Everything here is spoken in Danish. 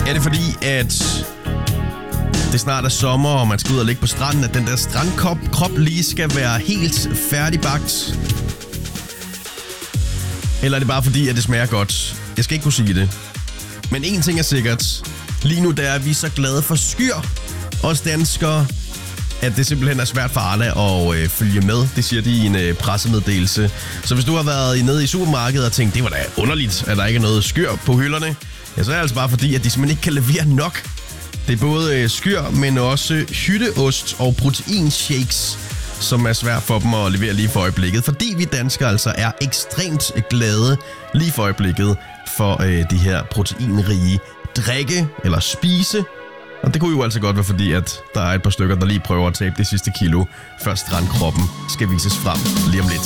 Er det fordi, at det snart er sommer, og man skal ud og ligge på stranden, at den der strandkrop lige skal være helt færdigbagt? Eller er det bare fordi, at det smager godt? Jeg skal ikke kunne sige det. Men en ting er sikkert. Lige nu der er vi så glade for skyr, os danskere, at det simpelthen er svært for alle at følge med. Det siger de i en pressemeddelelse. Så hvis du har været nede i supermarkedet og tænkt, det var da underligt, at der ikke er noget skyr på hylderne, ja, så er det altså bare fordi, at de simpelthen ikke kan levere nok. Det er både skyr, men også hytteost og proteinshakes, som er svært for dem at levere lige for øjeblikket. Fordi vi danskere altså er ekstremt glade lige for øjeblikket for de her proteinrige drikke eller spise. Og det kunne jo altså godt være fordi, at der er et par stykker, der lige prøver at tabe det sidste kilo, før strandkroppen skal vises frem lige om lidt.